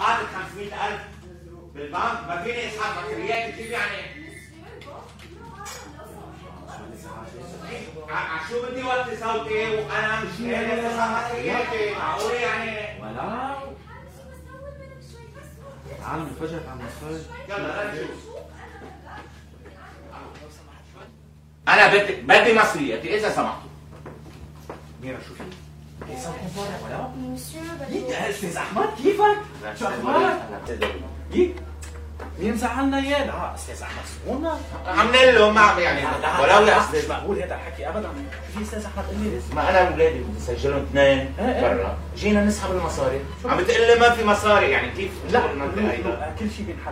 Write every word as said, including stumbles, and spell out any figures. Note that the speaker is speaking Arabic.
حاطط خمسمية ألف بالبنك ما فيني اسحب بكريات كيف يعني؟ شو بدي وطي صوتي وانا مش قادر اسحب بكرياتي معقول يعني؟ ولا تعالوا نتفرج على المصاري. يلا نشوف. انا بدي بدي مصريتي اذا سمحتوا. ميرا شو في؟ كيف صار طالع ولا؟ مسيو يك يا استاذ احمد كيفك؟ شو اخبارك؟ يك مين زعلنا اياه؟ لا استاذ احمد سكونا عاملين له ما عم يعني ولو يا مش استاذ مقبول هذا الحكي ابدا. في استاذ احمد قال لي ما انا واولادي بدي اسجلهم اثنين ايه. برا، جينا نسحب المصاري، عم بتقول لي ما في مصاري يعني كيف؟ لا المنطقة هيدا؟ كل شيء بينحل